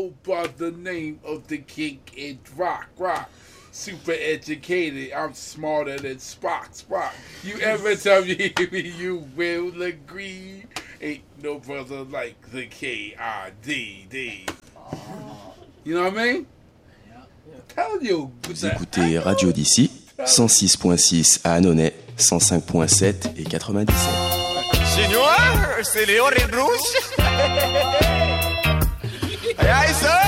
go by the name of the king in rock. Super educated, I'm smarter than Spock. You ever tell me you will agree? Ain't no brother like the K-I-D-D. You know what I mean? Tell you. Vous écoutez Radio d'ici, 106.6 à Annonay, 105.7 et 97. Signor, c'est Léo Rouge. Aye, aye, sir.